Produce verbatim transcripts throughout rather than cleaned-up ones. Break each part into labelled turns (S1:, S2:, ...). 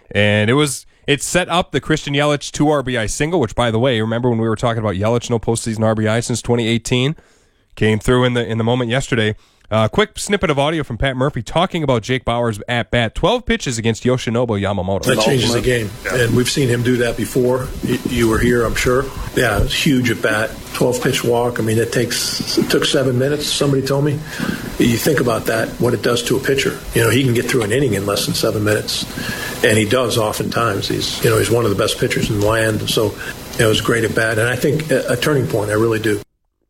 S1: And it was it set up the Christian Yelich two R B I single, which, by the way, remember when we were talking about Yelich no postseason R B I since twenty eighteen? Came through in the in the moment yesterday. A uh, quick snippet of audio from Pat Murphy talking about Jake Bauers at bat. twelve pitches against Yoshinobu Yamamoto.
S2: That changes the game, and we've seen him do that before. You were here, I'm sure. Yeah, it's huge at bat. twelve pitch walk. I mean, it takes it took seven minutes. Somebody told me. You think about that, what it does to a pitcher. You know, he can get through an inning in less than seven minutes, and he does oftentimes. He's you know he's one of the best pitchers in the land. So it was great at bat, and I think a, a turning point. I really do.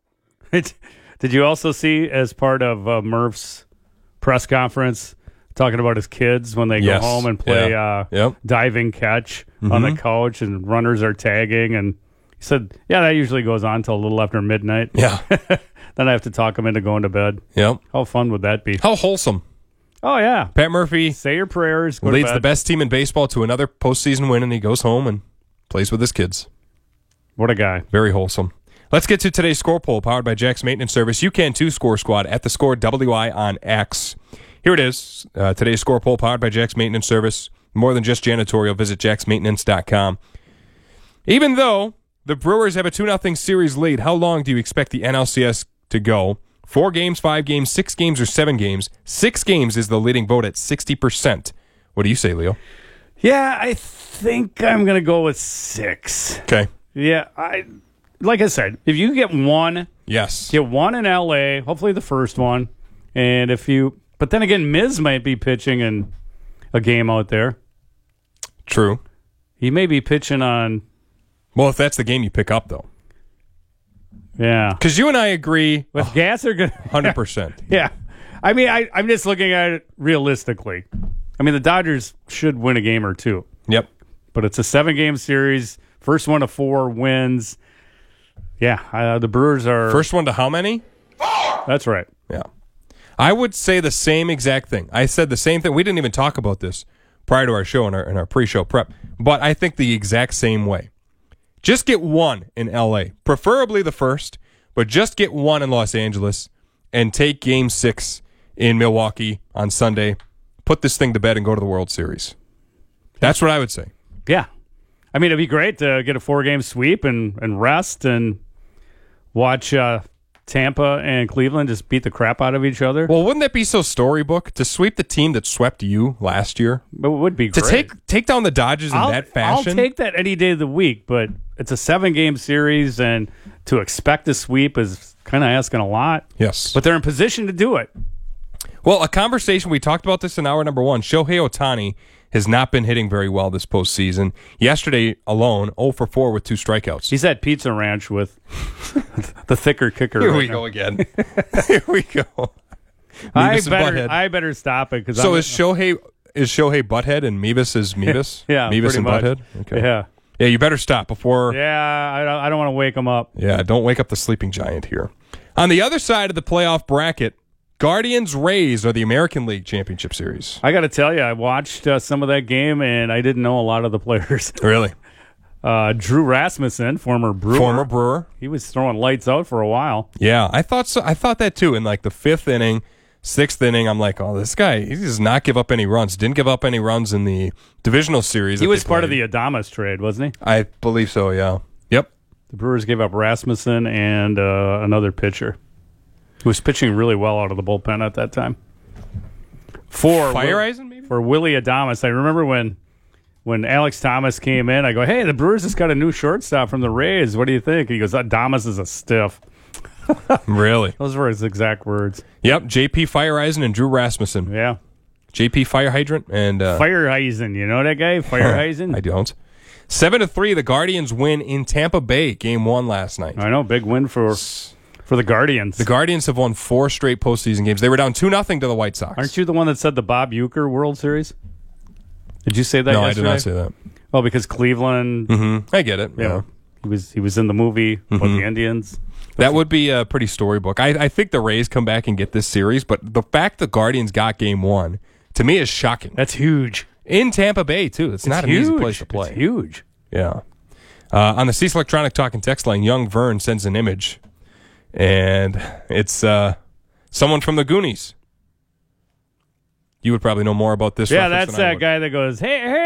S3: Did you also see, as part of uh, Murph's press conference, talking about his kids when they
S1: yes.
S3: go home and play
S1: yeah.
S3: uh,
S1: yep.
S3: diving catch
S1: mm-hmm.
S3: on the couch and runners are tagging? And he said, yeah, that usually goes on until a little after midnight.
S1: Yeah.
S3: Then I have to talk him into going to bed.
S1: Yep.
S3: How fun would that be?
S1: How wholesome.
S3: Oh, yeah.
S1: Pat Murphy
S3: Say your prayers. Go
S1: leads
S3: to bed.
S1: the best team in baseball to another postseason win, and he goes home and plays with his kids.
S3: What a guy.
S1: Very wholesome. Let's get to today's score poll, powered by Jack's Maintenance Service. You can too, Score Squad, at the Score W I on X. Here it is. Uh, today's score poll, powered by Jack's Maintenance Service. More than just janitorial, visit jacks maintenance dot com. Even though the Brewers have a two nothing series lead, how long do you expect the N L C S to go? Four games, five games, six games, or seven games? Six games is the leading vote at sixty percent. What do you say, Leo?
S3: Yeah, I think I'm going to go with six.
S1: Okay.
S3: Yeah, I... Like I said, if you get one,
S1: yes,
S3: get one in L A, hopefully the first one, and if you, but then again, Miz might be pitching in a game out there.
S1: True.
S3: He may be pitching on.
S1: Well, if that's the game you pick up, though.
S3: Yeah.
S1: Because you and I agree
S3: with gas are good.
S1: one hundred percent.
S3: Yeah. I mean, I, I'm just looking at it realistically. I mean, the Dodgers should win a game or two.
S1: Yep.
S3: But it's a seven-game series. First one to four wins. Yeah, uh, the Brewers are...
S1: First one to how many?
S3: Four! That's right.
S1: Yeah. I would say the same exact thing. I said the same thing. We didn't even talk about this prior to our show and our, in our pre-show prep, but I think the exact same way. Just get one in L A, preferably the first, but just get one in Los Angeles and take Game six in Milwaukee on Sunday. Put this thing to bed and go to the World Series. That's what I would say.
S3: Yeah. I mean, it'd be great to get a four-game sweep and, and rest and watch uh, Tampa and Cleveland just beat the crap out of each other.
S1: Well, wouldn't that be so storybook to sweep the team that swept you last year?
S3: It would be great.
S1: To take take down the Dodgers in
S3: I'll,
S1: that fashion?
S3: I'll take that any day of the week, but it's a seven-game series, and to expect a sweep is kind of asking a lot.
S1: Yes.
S3: But they're in position to do it.
S1: Well, a conversation, we talked about this in hour number one. Shohei Ohtani has not been hitting very well this postseason. Yesterday alone, oh for four with two strikeouts.
S3: He's at Pizza Ranch with the thicker kicker.
S1: Here
S3: right
S1: we
S3: now.
S1: go again. Here we go.
S3: I
S1: Meebus
S3: better,
S1: Butthead.
S3: I better stop it. Cause
S1: so
S3: I'm,
S1: is Shohei is Shohei Butthead and Meebus is Meebus?
S3: Yeah,
S1: Meebus
S3: pretty
S1: and
S3: much.
S1: Butthead? Okay.
S3: Yeah.
S1: Yeah, you better stop before...
S3: Yeah, I don't, I don't want to wake him up.
S1: Yeah, don't wake up the sleeping giant here. On the other side of the playoff bracket, Guardians-Rays are the American League Championship Series.
S3: I got to tell you, I watched uh, some of that game, and I didn't know a lot of the players.
S1: Really?
S3: Uh, Drew Rasmussen, former Brewer.
S1: Former Brewer.
S3: He was throwing lights out for a while.
S1: Yeah, I thought so. I thought that too. In like the fifth inning, sixth inning, I'm like, oh, this guy, he does not give up any runs. Didn't give up any runs in the divisional series.
S3: He was part of the Adames trade, wasn't he?
S1: I believe so, yeah. Yep.
S3: The Brewers gave up Rasmussen and uh, another pitcher who was pitching really well out of the bullpen at that time. For
S1: Fireisen, maybe?
S3: For Willie Adames. I remember when when Alex Thomas came in, I go, hey, the Brewers just got a new shortstop from the Rays. What do you think? He goes, Adames is a stiff.
S1: Really?
S3: Those were his exact words.
S1: Yep, J P Fireisen and Drew Rasmussen.
S3: Yeah.
S1: J P Fire Hydrant and... Uh,
S3: Fireisen, you know that guy? Fireisen?
S1: I don't. Seven to three, the Guardians win in Tampa Bay, game one last night.
S3: I know, big win for... For the Guardians.
S1: The Guardians have won four straight postseason games. They were down two nothing to the White Sox.
S3: Aren't you the one that said the Bob Uecker World Series? Did you say that
S1: no,
S3: yesterday?
S1: I did not say that.
S3: Well, because Cleveland...
S1: Mm-hmm. I get it.
S3: Yeah.
S1: yeah.
S3: He was he was in the movie
S1: Mm-hmm.
S3: with the Indians.
S1: That would be a pretty storybook. I, I think the Rays come back and get this series, but the fact the Guardians got game one, to me, is shocking.
S3: That's huge.
S1: In Tampa Bay, too. It's, it's not
S3: huge.
S1: an easy place to play.
S3: It's huge.
S1: Yeah. Uh, on the Cease Electronic Talk and Text line, Young Vern sends an image. And it's uh, someone from the Goonies. You would probably know more about this.
S3: Yeah, that's that guy that goes, hey, hey.